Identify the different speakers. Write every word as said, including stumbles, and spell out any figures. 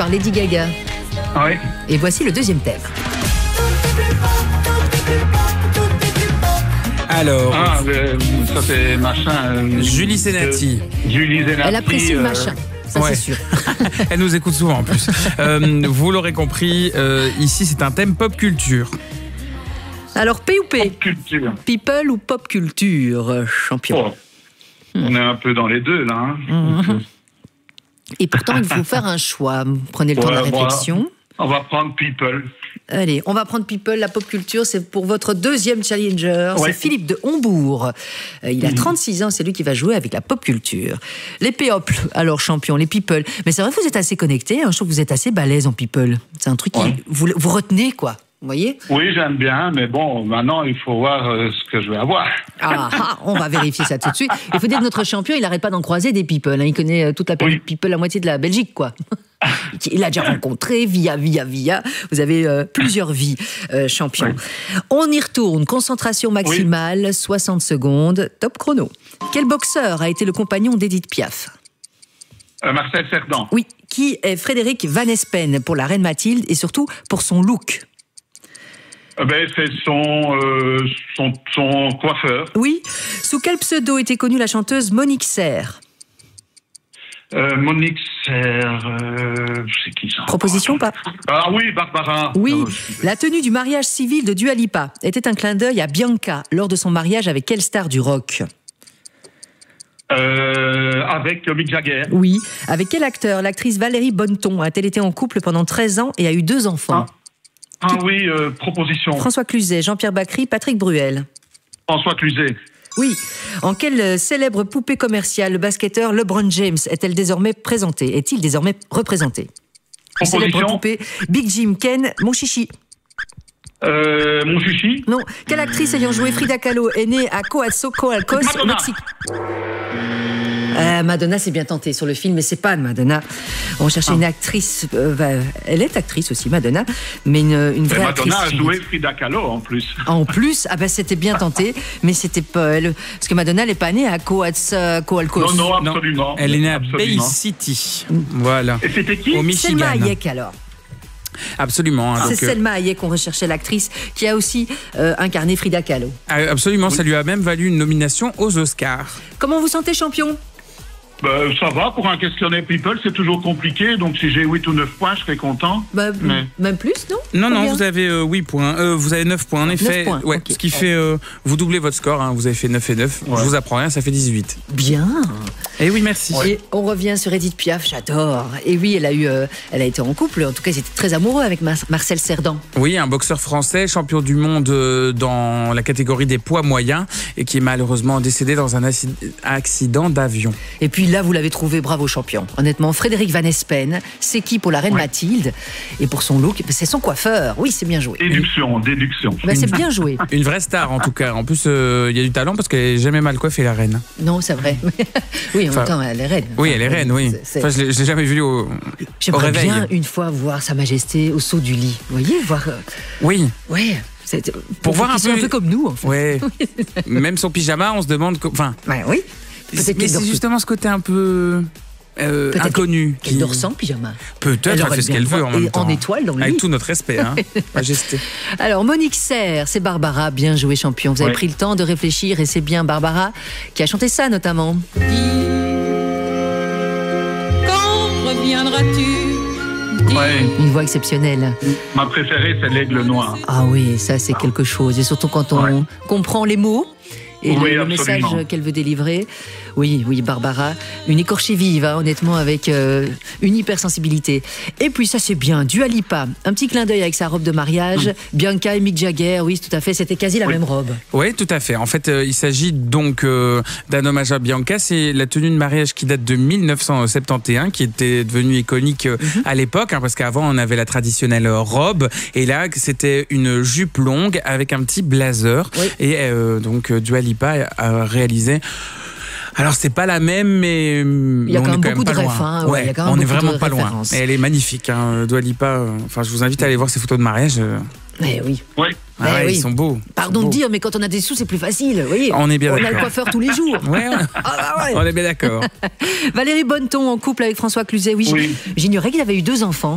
Speaker 1: par Lady Gaga.
Speaker 2: Oui.
Speaker 1: Et voici le deuxième thème.
Speaker 3: Alors,
Speaker 2: Ah, euh, ça c'est machin. euh,
Speaker 3: Julie Senati.
Speaker 2: euh, Julie Senati.
Speaker 1: Elle apprécie le
Speaker 2: euh,
Speaker 1: machin, ça
Speaker 3: ouais.
Speaker 1: c'est sûr.
Speaker 3: Elle nous écoute souvent en plus. Euh, vous l'aurez compris, euh, ici c'est un thème pop culture.
Speaker 1: Alors, P ou P?
Speaker 2: Culture.
Speaker 1: People ou pop culture, euh, champion?
Speaker 2: Oh. On est un peu dans les deux là. Hein.
Speaker 1: Mmh. Et pourtant, il faut faire un choix. Prenez le temps de la
Speaker 2: Ouais,
Speaker 1: réflexion.
Speaker 2: On va prendre People.
Speaker 1: Allez, on va prendre People, la pop culture, c'est pour votre deuxième challenger,
Speaker 2: Ouais.
Speaker 1: c'est Philippe de Hombourg. Euh, il a trente-six ans, c'est lui qui va jouer avec la pop culture. Les P-Hop, alors champion, les People. Mais c'est vrai que vous êtes assez connectés, hein, je trouve que vous êtes assez balèze en People. C'est un truc
Speaker 2: Ouais.
Speaker 1: qui vous, vous retenez, quoi. Vous voyez?
Speaker 2: Oui, j'aime bien, mais bon, maintenant il faut voir euh, ce que je vais avoir.
Speaker 1: Ah, ah, on va vérifier ça tout de suite. Il faut dire que notre champion, il n'arrête pas d'en croiser des People. Hein. Il connaît euh, toute la
Speaker 2: Oui.
Speaker 1: People, la moitié de la Belgique, quoi. Il a déjà rencontré, via, via, via. Vous avez euh, plusieurs vies, euh, champion.
Speaker 2: Oui.
Speaker 1: On y retourne. Concentration maximale, oui. soixante secondes. Top chrono. Quel boxeur a été le compagnon d'Edith Piaf?
Speaker 2: Euh, Marcel Cerdan.
Speaker 1: Oui. Qui est Frédéric Van Espen pour la Reine Mathilde et surtout pour son look?
Speaker 2: Euh, ben, c'est son, euh, son, son coiffeur.
Speaker 1: Oui. Sous quel pseudo était connue la chanteuse Monique Serre?
Speaker 2: Euh, Monique Serre, euh, c'est qui ça?
Speaker 1: Proposition ou pas?
Speaker 2: Ah oui, Barbara.
Speaker 1: Oui,
Speaker 2: Ah,
Speaker 1: la tenue du mariage civil de Dua Lipa était un clin d'œil à Bianca lors de son mariage avec quelle star du rock?
Speaker 2: Euh, avec Mick Jagger.
Speaker 1: Oui, avec quel acteur l'actrice Valérie Bonneton a-t-elle été en couple pendant treize ans et a eu deux enfants?
Speaker 2: Ah, ah oui, euh, proposition.
Speaker 1: François Cluzet, Jean-Pierre Bacry, Patrick Bruel.
Speaker 2: François Cluzet.
Speaker 1: Oui. En quelle célèbre poupée commerciale le basketteur LeBron James est-elle désormais présenté? Est-il désormais représenté? Célèbre
Speaker 2: Proposition.
Speaker 1: poupée Big Jim Ken, mon chichi.
Speaker 2: Euh, mon chichi.
Speaker 1: Non. Quelle actrice ayant joué Frida Kahlo est née à Coatzacoalcos, au
Speaker 2: Madonna.
Speaker 1: Mexique? Euh, Madonna, c'est bien tenté sur le film, mais c'est pas Madonna. On cherchait
Speaker 2: Ah.
Speaker 1: une actrice. Euh, bah, elle est actrice aussi, Madonna, mais une, une
Speaker 2: Et
Speaker 1: vraie
Speaker 2: Madonna a
Speaker 1: actrice.
Speaker 2: joué Frida Kahlo en plus.
Speaker 1: En plus, ah ben c'était bien tenté, mais c'était pas elle. Parce que Madonna, elle n'est pas née à Coatzacoalcos.
Speaker 2: Non, non,
Speaker 3: Non,
Speaker 2: absolument.
Speaker 3: elle est née à Bay
Speaker 2: Absolument.
Speaker 3: City. Voilà.
Speaker 2: Et c'était qui?
Speaker 3: Au Michigan.
Speaker 1: Selma Hayek alors.
Speaker 3: Absolument. hein,
Speaker 1: C'est
Speaker 3: donc, euh,
Speaker 1: Selma Hayek qu'on recherchait, l'actrice qui a aussi euh, incarné Frida Kahlo.
Speaker 3: absolument, ça lui a même valu une nomination aux Oscars.
Speaker 1: Comment vous sentez, champion?
Speaker 2: Bah, ça va, pour un questionnaire People, c'est toujours compliqué. Donc si j'ai huit ou neuf points, je serais content.
Speaker 1: Bah,
Speaker 2: Mais-
Speaker 1: Même plus, non?
Speaker 3: Non, non,
Speaker 1: Combien?
Speaker 3: vous avez euh, huit points. Euh, vous avez neuf points, en effet.
Speaker 1: points,
Speaker 3: Ouais,
Speaker 1: ok.
Speaker 3: Ce qui fait. euh, vous doublez votre score, hein, vous avez fait neuf et neuf.
Speaker 2: Ouais.
Speaker 3: Je vous apprends rien, ça fait dix-huit.
Speaker 1: Bien.
Speaker 3: Et oui, merci.
Speaker 1: Et on revient sur Edith Piaf, j'adore. Et oui, elle a eu, euh, elle a été en couple. En tout cas, ils étaient très amoureux avec Mar- Marcel Cerdan.
Speaker 3: Oui, un boxeur français, champion du monde euh, dans la catégorie des poids moyens et qui est malheureusement décédé dans un acci- accident d'avion.
Speaker 1: Et puis là, vous l'avez trouvé, bravo champion. Honnêtement, Frédéric Van Espen, c'est qui pour la Reine
Speaker 2: Ouais.
Speaker 1: Mathilde? Et pour son look, c'est son coiffeur. Oui, c'est bien joué.
Speaker 2: Déduction, déduction.
Speaker 1: Bah, c'est bien joué.
Speaker 3: Une vraie star en tout cas. En plus, euh, il y a du talent parce qu'elle est jamais mal coiffée, la reine.
Speaker 1: Non, c'est vrai. Oui, en
Speaker 3: Enfin,
Speaker 1: même temps, elle est reine.
Speaker 3: Oui,
Speaker 1: Enfin,
Speaker 3: elle est reine, oui.
Speaker 1: c'est- c'est-
Speaker 3: Enfin, je l'ai- je l'ai jamais vue au, au
Speaker 1: J'aimerais
Speaker 3: réveil.
Speaker 1: bien une fois voir Sa Majesté au saut du lit. Vous voyez, voir. euh,
Speaker 3: Oui,
Speaker 1: Ouais. c'est-
Speaker 3: Pour voir
Speaker 1: qu'ils
Speaker 3: un
Speaker 1: soient
Speaker 3: peu-
Speaker 1: un peu comme nous, en fait.
Speaker 3: ouais. Même son pyjama, on se demande. co- Enfin,
Speaker 1: Ouais, oui. Peut-être
Speaker 3: mais
Speaker 1: qu'elle
Speaker 3: c'est
Speaker 1: dort tout-
Speaker 3: justement ce côté un peu euh,
Speaker 1: peut-être
Speaker 3: inconnu.
Speaker 1: qu'elle
Speaker 3: qui-
Speaker 1: dort sans pyjama.
Speaker 3: Peut-être,
Speaker 1: Elle
Speaker 3: elle
Speaker 1: aurait
Speaker 3: fait ce
Speaker 1: bien
Speaker 3: qu'elle
Speaker 1: le
Speaker 3: veut
Speaker 1: droit.
Speaker 3: en même
Speaker 1: Et
Speaker 3: temps.
Speaker 1: en étoile dans le
Speaker 3: Avec
Speaker 1: lit.
Speaker 3: tout notre respect, hein. Majesté.
Speaker 1: Alors, Monique Serre, c'est Barbara, bien joué champion. Vous avez
Speaker 2: Ouais.
Speaker 1: pris le temps de réfléchir et c'est bien Barbara qui a chanté ça notamment.
Speaker 4: Quand reviendras-tu?
Speaker 2: Ouais.
Speaker 1: Une voix exceptionnelle.
Speaker 2: Ma préférée, c'est l'aigle noir.
Speaker 1: Ah oui, ça c'est quelque chose. Et surtout quand on
Speaker 2: Ouais.
Speaker 1: comprend les mots et
Speaker 2: Oui,
Speaker 1: le, le
Speaker 2: absolument.
Speaker 1: message qu'elle veut délivrer. Oui, oui, Barbara, une écorchée vive, hein, honnêtement, avec euh, une hypersensibilité. Et puis ça c'est bien, Dua Lipa, un petit clin d'œil avec sa robe de mariage. Bianca et Mick Jagger, oui, tout à fait, c'était quasi la
Speaker 2: Oui.
Speaker 1: même robe.
Speaker 3: Oui, tout à fait. En fait, euh, il s'agit donc euh, d'un hommage à Bianca. C'est la tenue de mariage qui date de mille neuf cent soixante et onze, qui était devenue iconique euh,
Speaker 1: Mhm.
Speaker 3: à l'époque, hein, parce qu'avant, on avait la traditionnelle euh, robe. Et là, c'était une jupe longue avec un petit blazer.
Speaker 1: Oui.
Speaker 3: Et euh, donc, euh, Dua Lipa a réalisé... Alors, c'est pas la même, mais
Speaker 1: Il y a
Speaker 3: on
Speaker 1: quand
Speaker 3: est
Speaker 1: même beaucoup
Speaker 3: pas
Speaker 1: de
Speaker 3: loin.
Speaker 1: refs, hein, ouais, il y a quand même
Speaker 3: on est
Speaker 1: beaucoup
Speaker 3: vraiment
Speaker 1: de
Speaker 3: pas loin.
Speaker 1: références.
Speaker 3: Et elle est magnifique, hein, Dua Lipa. euh, Enfin, je vous invite à aller voir ses photos de mariage. euh.
Speaker 1: Eh oui.
Speaker 2: Oui.
Speaker 3: Ah
Speaker 1: Eh
Speaker 3: ouais,
Speaker 1: oui.
Speaker 3: ils sont beaux.
Speaker 1: Pardon
Speaker 3: Ils sont
Speaker 1: de dire, mais quand on a des sous, c'est plus facile. Vous voyez,
Speaker 3: On est bien
Speaker 1: on a le
Speaker 3: d'accord.
Speaker 1: coiffeur tous les jours.
Speaker 3: beaux. Ouais, ouais.
Speaker 1: Ah, bah ouais.
Speaker 3: On est bien d'accord.
Speaker 1: Valérie Bonneton en couple avec François Cluzet. Oui,
Speaker 2: Oui.
Speaker 1: j'ignorais qu'il avait eu deux enfants.